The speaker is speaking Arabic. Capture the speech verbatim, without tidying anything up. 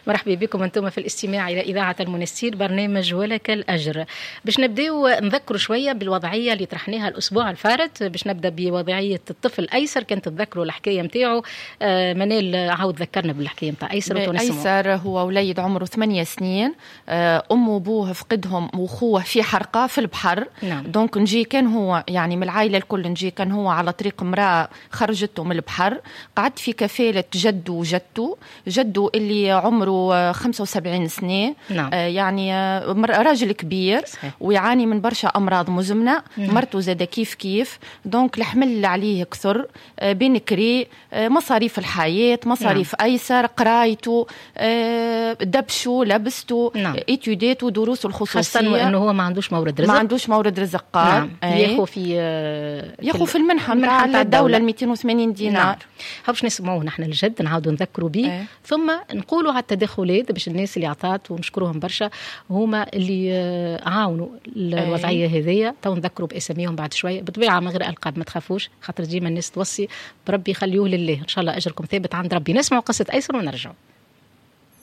مرحبا بكم أنتم في الاستماع إلى إذاعة المنستير برنامج ولك الأجر. باش نبداو نذكروا شوية بالوضعية اللي طرحناها الأسبوع الفارط. باش نبدأ بوضعية الطفل أيسر. كنت تذكروا الحكاية متاعه. آه منال عاود ذكرنا بالحكاية متاع أيسر. أيسر هو وليد عمره ثمانية سنين. آه أمه وأبوه فقدهم وأخوه في حرقة في البحر. نعم. دونك نجي كان هو يعني من العائلة الكل نجي كان هو على طريق امرأة خرجته من البحر. قعد في كفالة جده وجدته جده اللي عمره خمسة وسبعين سنة. نعم. آه يعني راجل كبير صحيح. ويعاني من برشا أمراض مزمنة. نعم. مرته زاد كيف كيف. دونك الحمل اللي عليه كثر. آه بنكري آه مصاريف الحياة مصاريف نعم. أيسر قرايته آه دبشه لبسته نعم. إتيوداته دروسه الخصوصية. خاصة وأنه هو ما عندوش مورد رزق ما عندوش مورد رزق قال. نعم. ياخو في آه ياخو في المنحة متاع الدولة المئتين وثمانين دينار. نعم. هبش نسمعوه نحن الجد نعاودوا نذكروا به. ايه. ثم نقولوا على التدخلات باش الناس اللي عطات ونشكرهم برشا هما اللي عاونوا الوضعية ايه. هذية تو نذكروا باساميهم بعد شوية بطبيعة من غير ألقاب ما تخافوش خاطر ديما الناس توصي بربي خليوه لله إن شاء الله أجركم ثابت عند ربي. نسمعوا قصة أيسر ونرجعوا.